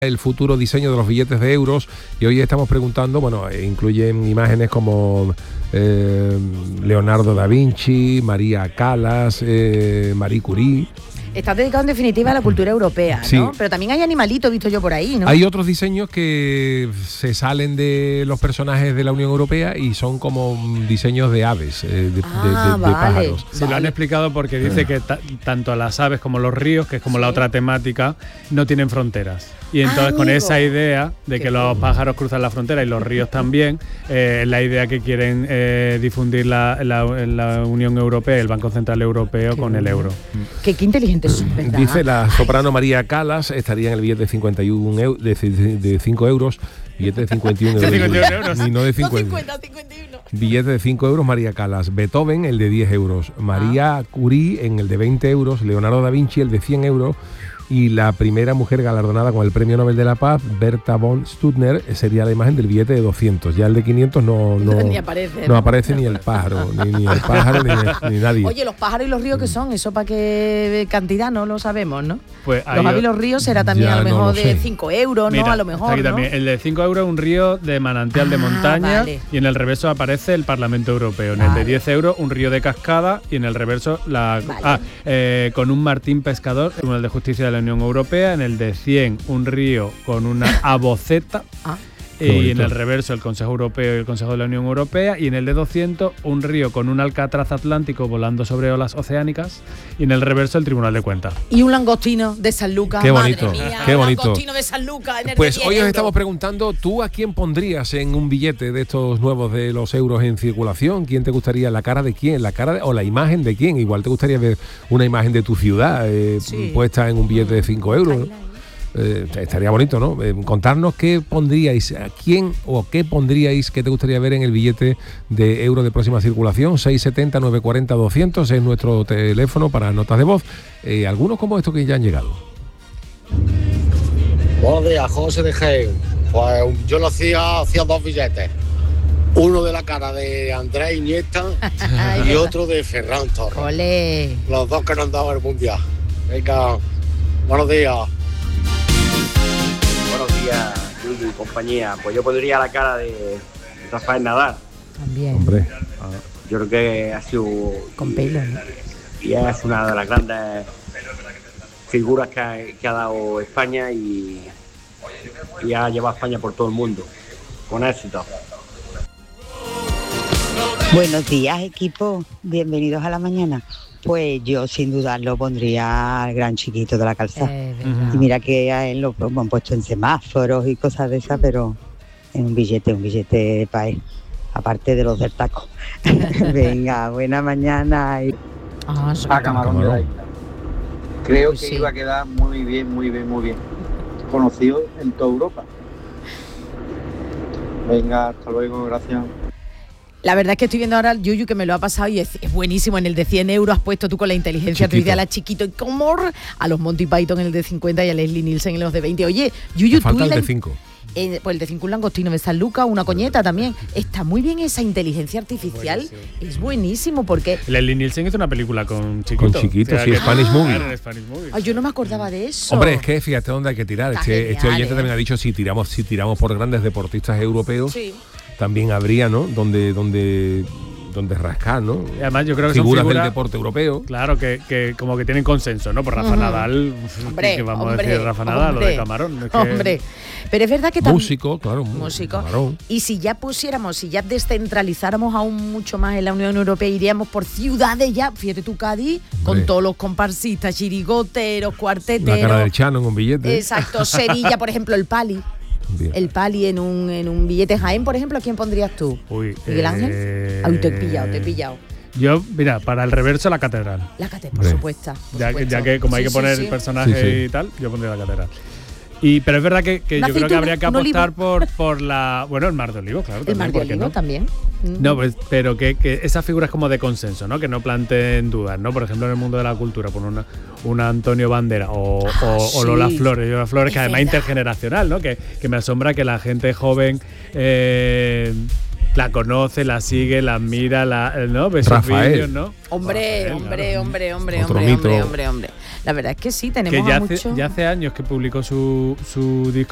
el futuro diseño de los billetes de euros, y hoy estamos preguntando, incluyen imágenes como Leonardo da Vinci, María Callas, Marie Curie. Está dedicado en definitiva a la cultura europea, ¿no? Sí. Pero también hay animalitos, visto yo por ahí, ¿no? Hay otros diseños que se salen de los personajes de la Unión Europea y son como diseños de aves, de pájaros. Se lo han explicado porque dice que tanto las aves como los ríos, que es como la otra temática, no tienen fronteras. Y entonces con esa idea de que los pájaros cruzan la frontera y los ríos también, la idea que quieren difundir la Unión Europea y el Banco Central Europeo con el euro. Qué inteligente es, ¿verdad? Dice la soprano María Callas, estaría en el billete de 51 de 5 euros. Billete de 51 euros. Y no de 50. Billete de 5 euros, María Callas. Beethoven, el de 10 euros. María Curie, en el de 20 euros. Leonardo da Vinci, el de 100 euros. Y la primera mujer galardonada con el Premio Nobel de la Paz, Berta von Stuttner, sería la imagen del billete de 200. Ya el de 500 no aparece ni el pájaro, ni el pájaro, ni nadie. Oye, los pájaros y los ríos, ¿qué son? ¿Eso para qué cantidad? No lo sabemos, ¿no? Pues los aves y los ríos será también a lo mejor de 5 euros, Mira, ¿no? A lo mejor, aquí también. El de 5 euros, un río de manantial de montaña, vale. Y en el reverso aparece el Parlamento Europeo. En el de 10 euros, un río de cascada, y en el reverso con un martín pescador, en el de Justicia de la Unión Europea. En el de 100, un río con una aboceta. Y en el reverso el Consejo Europeo y el Consejo de la Unión Europea. Y en el de 200, un río con un alcatraz atlántico volando sobre olas oceánicas. Y en el reverso el Tribunal de Cuentas. Y un langostino de San Lucas. Qué bonito, madre mía, qué bonito. Un langostino de San Lucas. Pues hoy os estamos preguntando, ¿tú a quién pondrías en un billete de estos nuevos de los euros en circulación? ¿Quién te gustaría? ¿La cara de quién? ¿O la imagen de quién? Igual te gustaría ver una imagen de tu ciudad puesta en un billete de 5 euros, ¿no? Estaría bonito, ¿no? Contarnos qué pondríais, a quién o qué pondríais que te gustaría ver en el billete de euro de próxima circulación. 670-940-200 es nuestro teléfono para notas de voz. Algunos como estos que ya han llegado. Buenos días, José de Jaén. Pues yo lo hacía 2 billetes. Uno de la cara de Andrés Iniesta y otro de Ferran Torres. ¡Olé! Los dos que nos han dado el mundial. Venga, buenos días. Buenos días, Yuyu y compañía. Pues yo pondría la cara de Rafael Nadal. También. Hombre. Yo creo que ha sido... Con pelo, ¿no? Y es una de las grandes figuras que ha dado España y ha llevado a España por todo el mundo. Con éxito. Buenos días, equipo. Bienvenidos a la mañana. Pues yo sin dudarlo pondría al gran chiquito de la calzada. Y mira que a él lo han puesto en semáforos y cosas de esas, pero en un billete para él, aparte de los del taco. Venga, buena mañana. A Camarón de la Isla. Creo que iba a quedar muy bien. Conocido en toda Europa. Venga, hasta luego, gracias. La verdad es que estoy viendo ahora al Yuyu que me lo ha pasado y es buenísimo. En el de 100 euros has puesto tú con la inteligencia artificial a Chiquito y como a los Monty Python en el de 50 y a Leslie Nielsen en los de 20. Oye, Yuyu, tú falta el de 5. Pues el de 5 un langostino de San Lucas, una coñeta también. Está muy bien esa inteligencia artificial. Es buenísimo porque... Leslie Nielsen hizo una película con Chiquito. Con Chiquito, sí, Spanish Movie. Ay, yo no me acordaba de eso. Hombre, es que fíjate dónde hay que tirar. Este oyente también ha dicho, si tiramos por grandes deportistas europeos, también habría, ¿no? Donde rascar, ¿no? Y además yo creo que figuras son del deporte europeo. Claro, que como que tienen consenso, ¿no? Por Rafa Nadal, que vamos a decir Rafa Nadal, lo de Camarón. Hombre, pero es verdad que también... Músico, claro. Músico. Camarón. Y si ya descentralizáramos aún mucho más en la Unión Europea, iríamos por ciudades ya, fíjate tú, Cádiz, con todos los comparsistas, chirigoteros, cuarteteros. La cara del Chano en un billete. Exacto, Sevilla, por ejemplo, el Pali. Bien. El Pali en un billete. Jaén, por ejemplo, ¿a quién pondrías tú? ¿Miguel Ángel? Ay, te he pillado. Yo, mira, para el reverso la catedral. La catedral, por supuesto. Ya que como hay que poner el personaje y tal, yo pondría la catedral. Pero es verdad que yo creo que habría que apostar por la... Bueno, el Mar de Olivo, claro. El Mar de Olivo también. No, pues, pero que esas figuras como de consenso, ¿no? Que no planteen dudas, ¿no? Por ejemplo, en el mundo de la cultura, por una Antonio Bandera o Lola Flores, que además es intergeneracional, ¿no? Que me asombra que la gente joven la conoce, la sigue, la admira, ¿no? Ve sus vídeos, ¿no? Hombre. La verdad es que sí, tenemos que ya hace años que publicó su disco